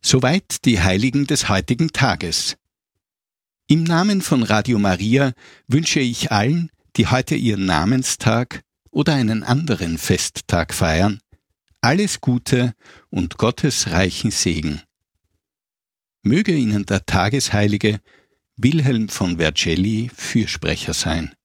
Soweit die Heiligen des heutigen Tages. Im Namen von Radio Maria wünsche ich allen, die heute ihren Namenstag oder einen anderen Festtag feiern, alles Gute und Gottes reichen Segen. Möge Ihnen der Tagesheilige Wilhelm von Vercelli Fürsprecher sein.